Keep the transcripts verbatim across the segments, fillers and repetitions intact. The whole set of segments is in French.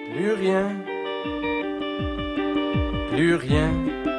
Plus rien, plus rien.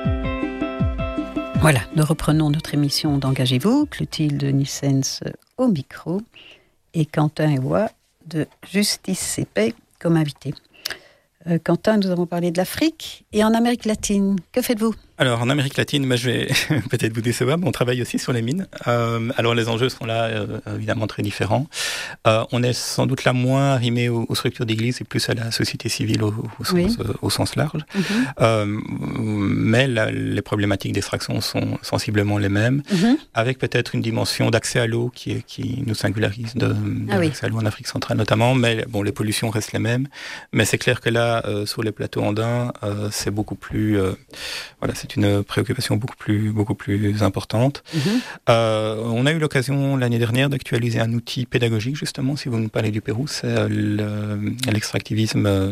Voilà, nous reprenons notre émission d'Engagez-vous, Clotilde Nissens au micro et Quentin Ewa de Justice C P comme invité. Euh, Quentin, nous avons parlé de l'Afrique et en Amérique latine. Que faites-vous ? Alors, en Amérique latine, bah, je vais peut-être vous décevoir, mais on travaille aussi sur les mines. Euh, alors, les enjeux sont là, euh, évidemment, très différents. Euh, on est sans doute là moins arrimé aux, aux structures d'église et plus à la société civile au, au, sens, oui. euh, au sens large. Mm-hmm. Euh, mais la, les problématiques d'extraction sont sensiblement les mêmes, mm-hmm. avec peut-être une dimension d'accès à l'eau qui, est, qui nous singularise de, de ah l'accès oui. à l'eau en Afrique centrale notamment. Mais bon, les pollutions restent les mêmes. Mais c'est clair que là, euh, sur les plateaux andins, euh, c'est beaucoup plus... Euh, voilà, c'est une préoccupation beaucoup plus, beaucoup plus importante. Mmh. Euh, on a eu l'occasion l'année dernière d'actualiser un outil pédagogique, justement, si vous nous parlez du Pérou, c'est le, l'extractivisme. Euh,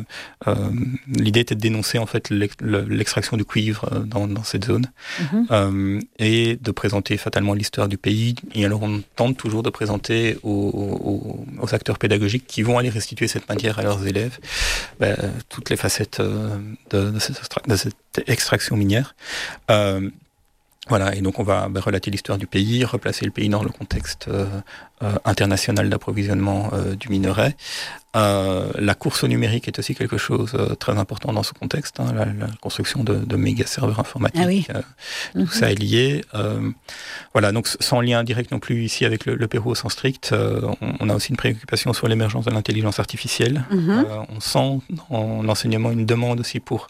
l'idée était de dénoncer en fait l'extraction du cuivre dans, dans cette zone mmh. euh, et de présenter fatalement l'histoire du pays. Et alors on tente toujours de présenter aux, aux, aux acteurs pédagogiques qui vont aller restituer cette matière à leurs élèves, ben, toutes les facettes de, de, cette, de cette extraction minière. Euh, voilà, et donc on va bah, relater l'histoire du pays, replacer le pays dans le contexte euh, euh, international d'approvisionnement euh, du minerai. Euh, la course au numérique est aussi quelque chose de euh, très important dans ce contexte, hein, la, la construction de, de méga serveurs informatiques, ah oui. euh, mm-hmm. tout ça est lié. Euh, voilà, donc sans lien direct non plus ici avec le, le Pérou au sens strict, euh, on, on a aussi une préoccupation sur l'émergence de l'intelligence artificielle. Mm-hmm. Euh, on sent dans l'enseignement une demande aussi pour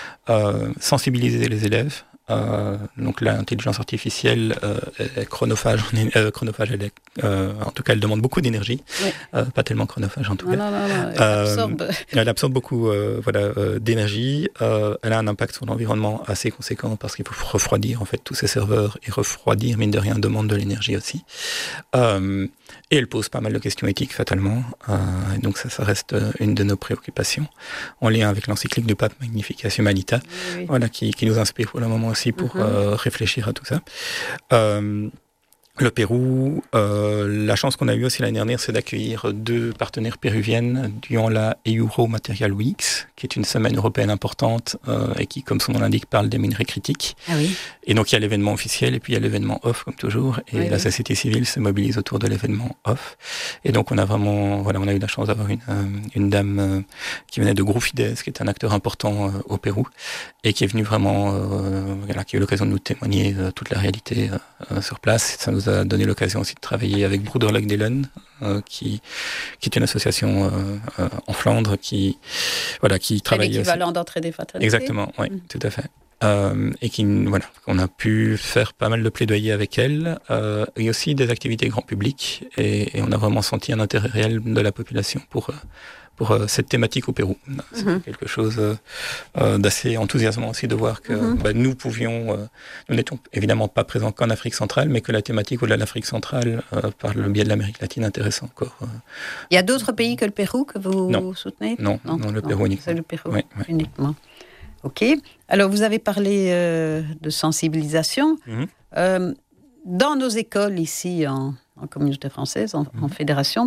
euh, sensibiliser les élèves. Euh, donc l'intelligence artificielle euh, est chronophage, euh, chronophage elle est, euh, en tout cas elle demande beaucoup d'énergie, oui. euh, pas tellement chronophage en tout non, cas. Non, non, non, elle, euh, absorbe. elle absorbe beaucoup euh, voilà, euh, d'énergie, euh, elle a un impact sur l'environnement assez conséquent parce qu'il faut refroidir en fait tous ces serveurs et refroidir mine de rien demande de l'énergie aussi. Euh, et elle pose pas mal de questions éthiques fatalement, euh, et donc ça, ça reste une de nos préoccupations en lien avec l'encyclique du pape Magnificat Humanitatis, oui, oui. voilà, qui, qui nous inspire pour le moment aussi pour mm-hmm. euh, réfléchir à tout ça. Euh, le Pérou, euh, la chance qu'on a eue aussi l'année dernière, c'est d'accueillir deux partenaires péruviennes durant la Euro Material Weeks, qui est une semaine européenne importante euh, et qui, comme son nom l'indique, parle des minerais critiques. Ah oui. Et donc il y a l'événement officiel et puis il y a l'événement off, comme toujours. Et oui, la oui. société civile se mobilise autour de l'événement off. Et donc on a vraiment, voilà, on a eu la chance d'avoir une, euh, une dame euh, qui venait de Grufides, qui est un acteur important euh, au Pérou et qui est venue vraiment, euh, voilà, qui a eu l'occasion de nous témoigner euh, toute la réalité euh, sur place. Ça nous a donné l'occasion aussi de travailler avec Broederlijk Delen, euh, qui qui est une association euh, euh, en Flandre qui voilà qui travaille. C'est l'équivalent d'entraide des fraternités. Exactement, oui, mmh. tout à fait. Euh, et qui voilà, on a pu faire pas mal de plaidoyer avec elle, euh, et aussi des activités grand public, et, et on a vraiment senti un intérêt réel de la population pour pour euh, cette thématique au Pérou. C'est mm-hmm. quelque chose euh, d'assez enthousiasmant aussi de voir que mm-hmm. bah, nous pouvions, euh, nous n'étions évidemment pas présents qu'en Afrique centrale, mais que la thématique au-delà de l'Afrique centrale, euh, par le biais de l'Amérique latine, intéresse encore. Euh. Il y a d'autres pays que le Pérou que vous non. soutenez ? Non, non, non, le non, Pérou uniquement. C'est le Pérou oui, oui. uniquement. Ok. Alors, vous avez parlé euh, de sensibilisation. Mm-hmm. Euh, dans nos écoles ici, en, en communauté française, en, mm-hmm. en fédération,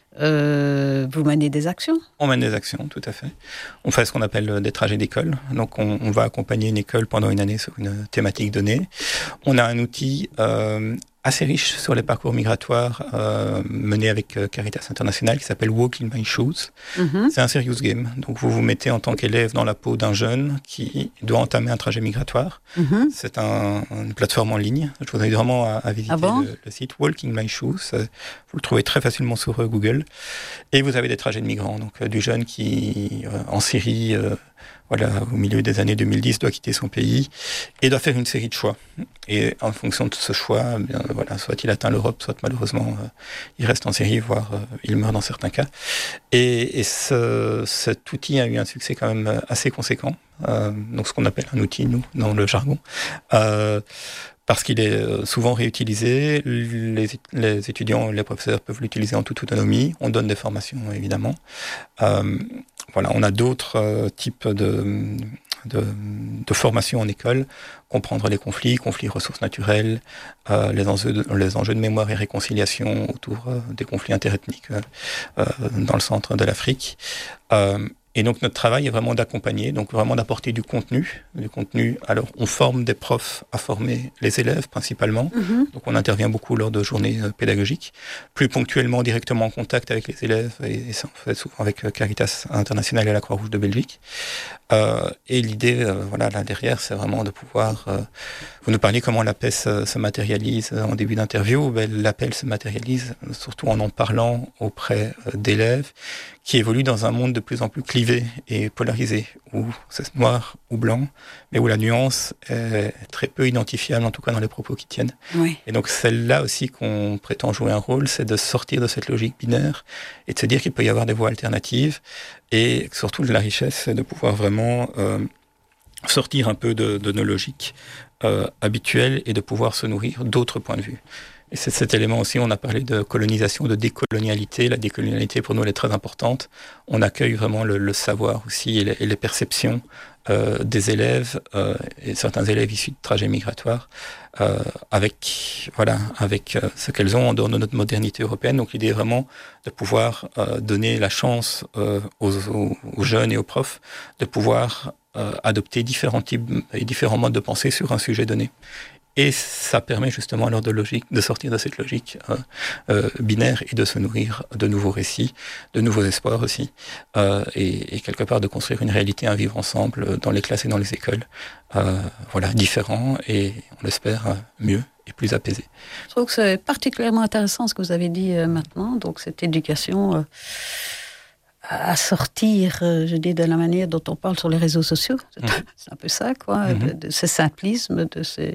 euh, vous menez des actions ? On mène des actions, tout à fait. On fait ce qu'on appelle des trajets d'école. Donc, on, on va accompagner une école pendant une année sur une thématique donnée. On a un outil euh, assez riche sur les parcours migratoires euh, mené avec euh, Caritas International qui s'appelle Walk in My Shoes. Mm-hmm. C'est un serious game. Donc vous vous mettez en tant qu'élève dans la peau d'un jeune qui doit entamer un trajet migratoire. Mm-hmm. C'est un, une plateforme en ligne. Je vous invite vraiment à, à visiter ah bon le, le site Walk in My Shoes. Vous le trouvez très facilement sur euh, Google. Et vous avez des trajets de migrants. Donc euh, du jeune qui, euh, en Syrie, euh, voilà, au milieu des années deux mille dix, doit quitter son pays et doit faire une série de choix. Et en fonction de ce choix, eh bien, voilà, soit il atteint l'Europe, soit malheureusement euh, il reste en Syrie, voire euh, il meurt dans certains cas. Et, et ce, cet outil a eu un succès quand même assez conséquent. Euh, donc ce qu'on appelle un outil, nous, dans le jargon. Euh, parce qu'il est souvent réutilisé, les, les étudiants et les professeurs peuvent l'utiliser en toute autonomie. On donne des formations, évidemment. Euh, voilà, on a d'autres euh, types de, de, de formations en école. Comprendre les conflits, conflits ressources naturelles, euh, les, enjeux de, les enjeux de mémoire et réconciliation autour euh, des conflits interethniques euh, euh, dans le centre de l'Afrique. Euh, Et donc notre travail est vraiment d'accompagner, donc vraiment d'apporter du contenu. Du contenu. Alors on forme des profs à former les élèves principalement. Mm-hmm. Donc on intervient beaucoup lors de journées euh, pédagogiques, plus ponctuellement directement en contact avec les élèves, et, et ça on fait souvent avec Caritas International et la Croix-Rouge de Belgique. Euh, et l'idée, euh, voilà, là derrière, c'est vraiment de pouvoir. Euh, vous nous parliez comment l'APES se, se matérialise en début d'interview. Ben, l'APEL se matérialise surtout en en parlant auprès euh, d'élèves qui évoluent dans un monde de plus en plus clivé et polarisé, où c'est noir ou blanc, mais où la nuance est très peu identifiable, en tout cas dans les propos qui tiennent. Oui. Et donc c'est là aussi qu'on prétend jouer un rôle, c'est de sortir de cette logique binaire et de se dire qu'il peut y avoir des voies alternatives, et surtout de la richesse, c'est de pouvoir vraiment euh, sortir un peu de, de nos logiques euh, habituelles et de pouvoir se nourrir d'autres points de vue. Et c'est cet élément aussi, on a parlé de colonisation, de décolonialité. La décolonialité, pour nous, elle est très importante. On accueille vraiment le, le savoir aussi et les, et les perceptions euh, des élèves, euh, et certains élèves issus de trajets migratoires, euh, avec, voilà, avec euh, ce qu'elles ont en dehors de notre modernité européenne. Donc l'idée est vraiment de pouvoir euh, donner la chance euh, aux, aux, aux jeunes et aux profs de pouvoir euh, adopter différents types et différents modes de pensée sur un sujet donné. Et ça permet justement alors de, logique, de sortir de cette logique euh, euh, binaire et de se nourrir de nouveaux récits, de nouveaux espoirs aussi, euh, et, et quelque part de construire une réalité à vivre ensemble dans les classes et dans les écoles, euh, voilà, différents et on l'espère mieux et plus apaisés. Je trouve que c'est particulièrement intéressant ce que vous avez dit euh, maintenant, donc cette éducation euh, à sortir, euh, je dis, de la manière dont on parle sur les réseaux sociaux. C'est, mmh. c'est un peu ça, quoi, mmh. de, de ce simplisme, de ces,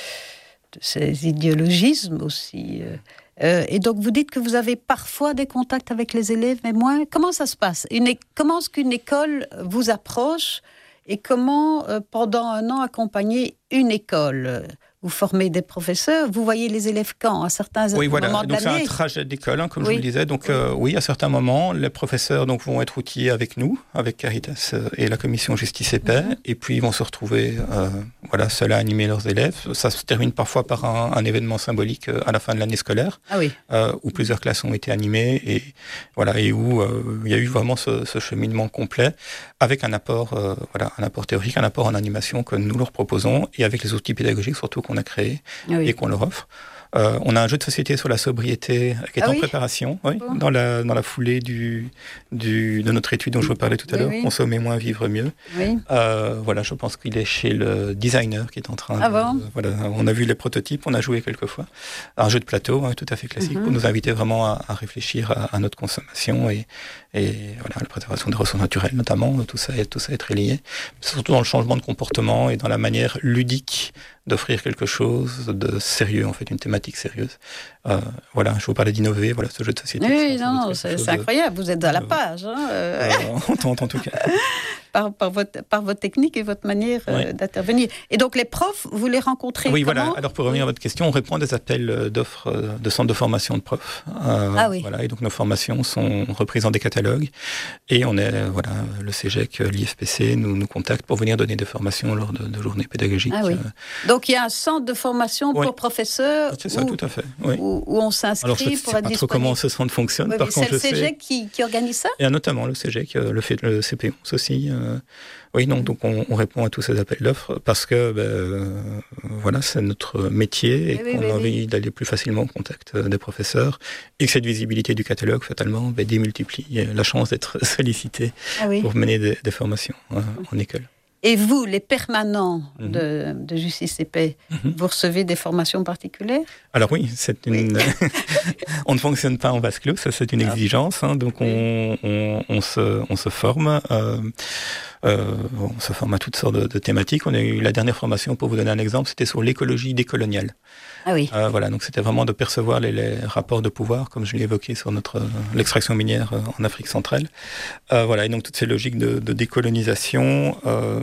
de ces idéologismes aussi. Euh, et donc, vous dites que vous avez parfois des contacts avec les élèves, mais moins. Comment ça se passe? Une, Comment est-ce qu'une école vous approche et comment, euh, pendant un an, accompagner une école? Vous formez des professeurs, vous voyez les élèves quand? À certains oui, moments voilà. de donc l'année? C'est un trajet d'école, hein, comme oui. je vous le disais. Donc oui. Euh, oui, à certains moments, les professeurs donc, vont être outillés avec nous, avec Caritas et la commission Justice et Paix, mm-hmm. et puis ils vont se retrouver euh, voilà, seuls à animer leurs élèves. Ça se termine parfois par un, un événement symbolique à la fin de l'année scolaire, ah oui. euh, où plusieurs classes ont été animées, et, voilà, et où euh, il y a eu vraiment ce, ce cheminement complet, avec un apport, euh, voilà, un apport théorique, un apport en animation que nous leur proposons, et avec les outils pédagogiques surtout qu'on a créés. Oui. Et qu'on leur offre. Euh, on a un jeu de société sur la sobriété qui est ah en oui préparation, oui, bon. dans, la, dans la foulée du, du, de notre étude dont je vous parlais tout à oui, l'heure, oui. Consommer moins, vivre mieux. Oui. Euh, voilà, je pense qu'il est chez le designer qui est en train ah de... Bon. Voilà, on a vu les prototypes, on a joué quelques fois. Un jeu de plateau, hein, tout à fait classique, mm-hmm. pour nous inviter vraiment à, à réfléchir à, à notre consommation et, et voilà, la préservation des ressources naturelles notamment, tout ça, tout ça est très lié. Surtout dans le changement de comportement et dans la manière ludique d'offrir quelque chose de sérieux, en fait, une thématique sérieuse. Euh, voilà, je vous parlais d'innover, voilà, ce jeu de société. Oui, non, c'est, c'est incroyable, vous êtes à la page. Hein, euh... euh, on tente en tout cas. par, par, votre, par votre technique et votre manière oui. euh, d'intervenir. Et donc les profs, vous les rencontrez Oui, comment? voilà, alors pour revenir oui. à votre question, on répond à des appels d'offres de centres de formation de profs. Euh, ah oui. Voilà, et donc nos formations sont reprises dans des catalogues, et on est, voilà, le CEGEC, l'I F P C nous, nous contactent pour venir donner des formations lors de, de journées pédagogiques. Ah oui. Euh, Donc, il y a un centre de formation oui. pour professeurs. C'est ça, où, tout à fait. Oui. Où, où on s'inscrit Alors, je pour être disponible. Je ne sais pas trop comment ce centre fonctionne. Oui, Par contre, c'est le CEGEC qui, qui organise ça? Et notamment le CEGEC, le, fait, le C P O S aussi. Euh, oui, non, donc on, on répond à tous ces appels d'offres parce que ben, euh, voilà, c'est notre métier et oui, qu'on oui, a oui, envie oui. d'aller plus facilement au contact des professeurs et que cette visibilité du catalogue, fatalement, ben, démultiplie la chance d'être sollicité ah oui. pour mener des, des formations euh, en école. Et vous, les permanents mmh. de, de Justice et Paix, mmh. vous recevez des formations particulières? Alors oui, c'est une. Oui. On ne fonctionne pas en vase clos, ça c'est une ah. exigence. Hein, donc oui. on, on, on, se, on se forme. Euh, euh, on se forme à toutes sortes de, de thématiques. On a eu la dernière formation, pour vous donner un exemple, c'était sur l'écologie décoloniale. Ah oui. Euh, voilà, donc c'était vraiment de percevoir les, les rapports de pouvoir, comme je l'ai évoqué sur notre l'extraction minière en Afrique centrale. Euh, voilà, et donc toutes ces logiques de, de décolonisation. Euh,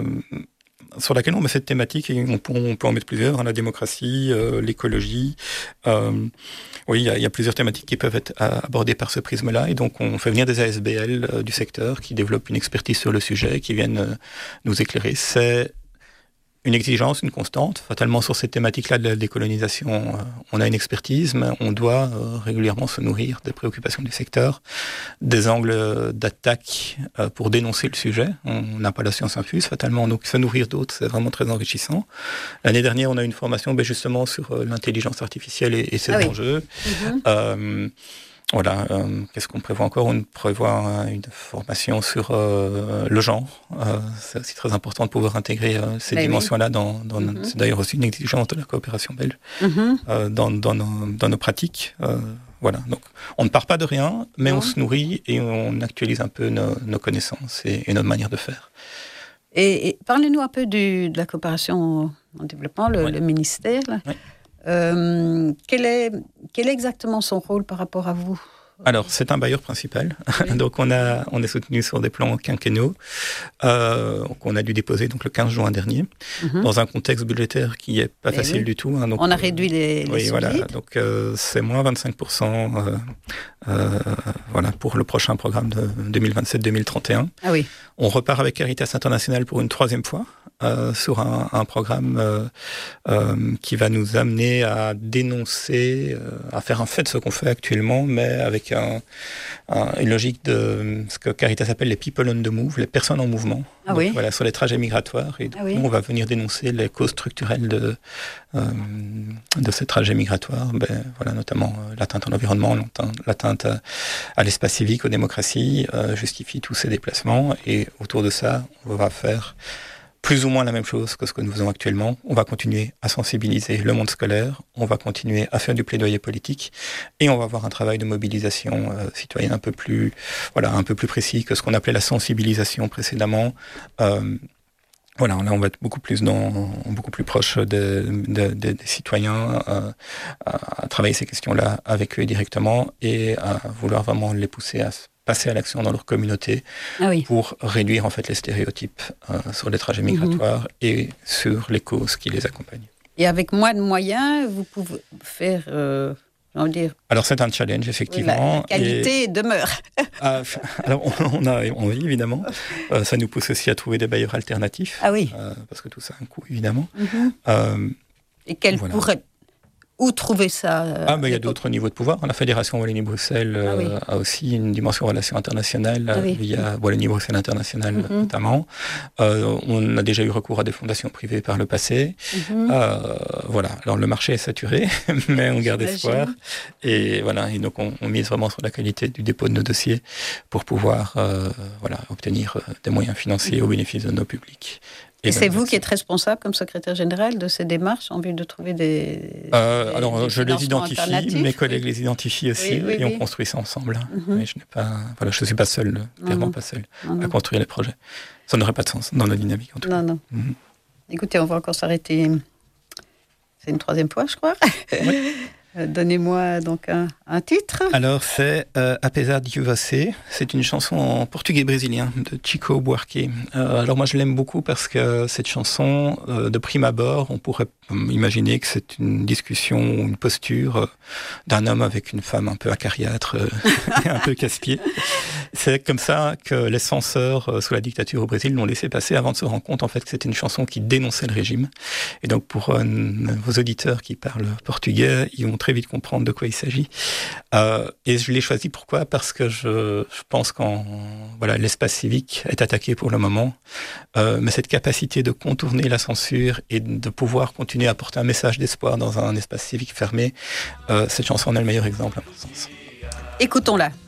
sur laquelle on met cette thématique, et on peut, on peut en mettre plusieurs, hein, la démocratie, euh, l'écologie. Euh, oui, il y, y a plusieurs thématiques qui peuvent être abordées par ce prisme-là, et donc on fait venir des A S B L euh, du secteur qui développent une expertise sur le sujet, qui viennent euh, nous éclairer. C'est une exigence, une constante. Fatalement, sur cette thématique-là de la décolonisation, euh, on a une expertise, mais on doit euh, régulièrement se nourrir des préoccupations du secteur, des angles d'attaque euh, pour dénoncer le sujet. On n'a pas la science infuse, fatalement, donc se nourrir d'autres, c'est vraiment très enrichissant. L'année dernière, on a eu une formation ben, justement sur euh, l'intelligence artificielle et, et ses ah oui. enjeux. Mm-hmm. Euh, Voilà, euh, qu'est-ce qu'on prévoit encore? On prévoit euh, une formation sur euh, le genre. Euh, c'est aussi très important de pouvoir intégrer euh, ces ben dimensions-là. Oui. Dans, dans mm-hmm. C'est d'ailleurs aussi une exigence de la coopération belge mm-hmm. euh, dans, dans, nos, dans nos pratiques. Euh, voilà, donc on ne part pas de rien, mais non. on se nourrit et on actualise un peu nos, nos connaissances et, et notre manière de faire. Et, et parlez-nous un peu du, de la coopération en développement, le, ouais. le ministère. Là. Ouais. Euh, quel est, quel est exactement son rôle par rapport à vous? Alors, c'est un bailleur principal. Oui. Donc, on, a, on est soutenu sur des plans quinquennaux euh, qu'on a dû déposer donc, le quinze juin dernier, mm-hmm. dans un contexte budgétaire qui n'est pas Et facile oui. du tout. Hein, donc, on a réduit les, les Oui, voilà. Donc, euh, c'est moins vingt-cinq pour cent euh, euh, voilà, pour le prochain programme de deux mille vingt-sept deux mille trente et un. Ah oui. On repart avec Caritas International pour une troisième fois. Euh, sur un, un programme euh, euh, qui va nous amener à dénoncer, euh, à faire un fait de ce qu'on fait actuellement, mais avec un, un, une logique de ce que Caritas appelle les people on the move, les personnes en mouvement. Ah donc, oui. Voilà, sur les trajets migratoires. Et donc, ah oui. on va venir dénoncer les causes structurelles de, euh, de ces trajets migratoires, ben, voilà, notamment euh, l'atteinte à l'environnement, l'atteinte à, à l'espace civique, aux démocraties, euh, justifie tous ces déplacements. Et autour de ça, on va faire plus ou moins la même chose que ce que nous faisons actuellement. On va continuer à sensibiliser le monde scolaire, on va continuer à faire du plaidoyer politique et on va avoir un travail de mobilisation euh, citoyenne un peu plus, voilà, un peu plus précis que ce qu'on appelait la sensibilisation précédemment. Euh, Voilà, là on va être beaucoup plus dans, beaucoup plus proche des, des, des, des citoyens, euh, à, à travailler ces questions-là avec eux directement et à vouloir vraiment les pousser à passer à l'action dans leur communauté ah oui. pour réduire en fait les stéréotypes euh, sur les trajets migratoires mmh. et sur les causes qui les accompagnent. Et avec moins de moyens, vous pouvez faire... Euh... Dire. Alors c'est un challenge effectivement. La, la qualité et... demeure. ah, alors on, on a envie évidemment. Euh, ça nous pousse aussi à trouver des bailleurs alternatifs. Ah oui. Euh, parce que tout ça a un coût évidemment. Mm-hmm. Euh, et quel voilà. pourrait Où trouver ça euh, Ah ben il y a d'autres niveaux de pouvoir. La Fédération Wallonie-Bruxelles euh, ah oui. a aussi une dimension relations internationales ah oui. via Wallonie-Bruxelles International mm-hmm. notamment. Euh, on a déjà eu recours à des fondations privées par le passé. Mm-hmm. Euh, voilà. Alors le marché est saturé, mais on garde J'imagine. espoir. Et voilà. Et donc on, on mise vraiment sur la qualité du dépôt de nos dossiers pour pouvoir euh, voilà obtenir des moyens financiers mm-hmm. au bénéfice de nos publics. Et, et c'est vous qui êtes responsable, comme secrétaire général, de ces démarches en vue de trouver des... Euh, des alors, des je les identifie, mes collègues les identifient aussi, oui, oui, et oui. on construit ça ensemble. Mm-hmm. Mais je n'ai pas, voilà, je ne suis pas seul, clairement mm-hmm. pas seul, mm-hmm. à construire les projets. Ça n'aurait pas de sens dans la dynamique, en tout non, cas. Non, non. Mm-hmm. Écoutez, on va encore s'arrêter... C'est une troisième fois, je crois. Oui. Donnez-moi donc un, un titre. Alors c'est euh, Apesar de você. C'est une chanson en portugais brésilien de Chico Buarque. Euh, alors moi je l'aime beaucoup parce que cette chanson, euh, de prime abord, on pourrait imaginer que c'est une discussion ou une posture euh, d'un homme avec une femme un peu acariâtre, euh, un peu casse-pied. C'est comme ça que les censeurs euh, sous la dictature au Brésil l'ont laissé passer avant de se rendre compte en fait que c'était une chanson qui dénonçait le régime. Et donc pour euh, vos auditeurs qui parlent portugais, ils vont très vite comprendre de quoi il s'agit. Euh, et je l'ai choisi pourquoi ? Parce que je, je pense qu'en voilà, l'espace civique est attaqué pour le moment, euh, mais cette capacité de contourner la censure et de pouvoir continuer à apporter un message d'espoir dans un espace civique fermé, euh, cette chanson en est le meilleur exemple à mon sens. Écoutons-la.